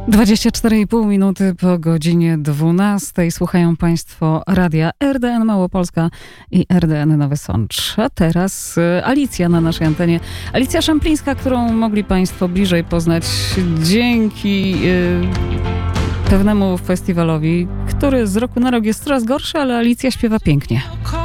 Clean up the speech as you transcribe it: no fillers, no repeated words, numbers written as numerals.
24,5 minuty po godzinie 12. Słuchają Państwo radia RDN Małopolska i RDN Nowy Sącz. A teraz Alicja na naszej antenie. Alicja Szemplińska, którą mogli Państwo bliżej poznać dzięki pewnemu festiwalowi, który z roku na rok jest coraz gorszy, ale Alicja śpiewa pięknie.